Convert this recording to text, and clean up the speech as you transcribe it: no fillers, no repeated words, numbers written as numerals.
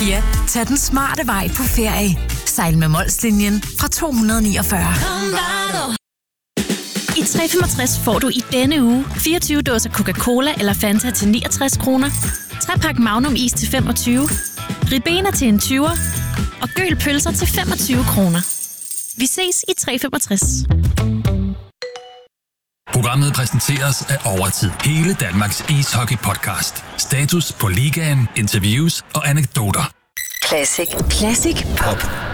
Ja, tag den smarte vej på ferie. Sejl med Molslinjen fra 249. I 365 får du i denne uge 24 dåser Coca-Cola eller Fanta til 69 kroner, 3-pakke Magnum is til 25, Ribena til en 20'er og Gøl pølser til 25 kroner. Vi ses i 365. Programmet præsenteres af Overtid. Hele Danmarks ishockey-podcast. Status på ligaen, interviews og anekdoter. Classic. Classic Pop.